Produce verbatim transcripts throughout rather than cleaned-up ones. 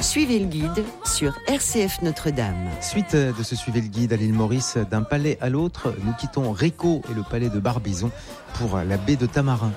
Suivez le guide sur R C F Notre-Dame. Suite de ce Suivez le guide à l'île Maurice, d'un palais à l'autre, nous quittons Réco et le palais de Barbizon pour la baie de Tamarin.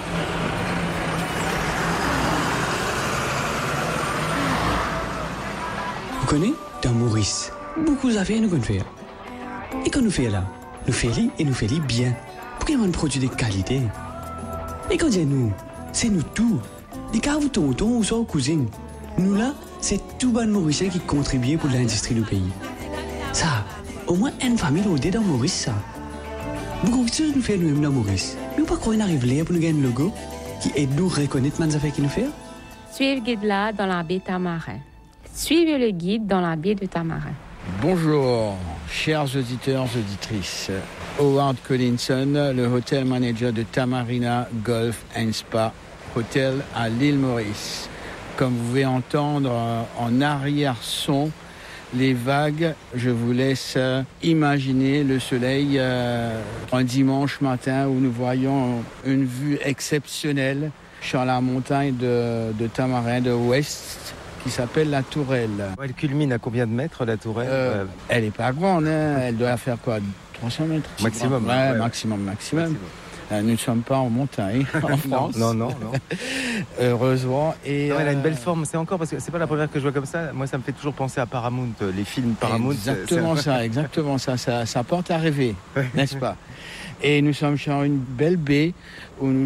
Vous connaissez, dans Maurice, beaucoup d'affaires nous faire. Et quand nous faisons là, nous faisons et nous faisons bien. Pour qu'il y ait un produit de qualité. Et quand nous, c'est nous tous. Les cartes tonton ou soit aux cousines. Nous là, c'est tout bon Mauricien qui contribue pour l'industrie du pays. Ça, au moins une famille au dans Maurice, ça. Beaucoup de choses nous faisons nous-mêmes dans Maurice. Nous pas croire qu'on arrive là pour nous gagner un logo qui aide nous à reconnaître les affaires qu'il nous fait. Suivez le guide là dans la baie Tamarin. Suivez le guide dans la baie de Tamarin. Bonjour, chers auditeurs, auditrices. Howard Collinson, le hotel manager de Tamarina Golf and Spa Hotel à l'île Maurice. Comme vous pouvez entendre en arrière-son les vagues, je vous laisse imaginer le soleil euh, un dimanche matin où nous voyons une vue exceptionnelle sur la montagne de, de Tamarin de Ouest qui s'appelle la Tourelle. Elle culmine à combien de mètres la Tourelle euh, Elle n'est pas grande, hein, elle doit faire quoi, trois cents mètres Maximum. Ouais, ouais, ouais, maximum, maximum. maximum. Nous ne sommes pas en montagne, en France. Non, non, non. Heureusement. Et non, euh... elle a une belle forme. C'est encore parce que c'est pas la première que je vois comme ça. Moi, ça me fait toujours penser à Paramount, les films Paramount. Exactement c'est... ça, exactement ça. Ça, ça porte à rêver, n'est-ce pas? Et nous sommes sur une belle baie où nous